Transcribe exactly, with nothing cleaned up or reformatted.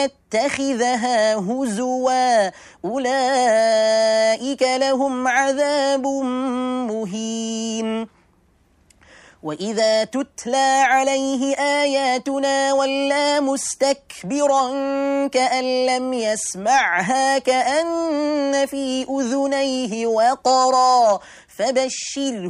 يتخذها هزوا أولئك لهم عذاب مهين. وإذا تتلى عليه آياتنا ولى مستكبرا كأن لم يسمعها كأن في أذنيه وقرا فبشره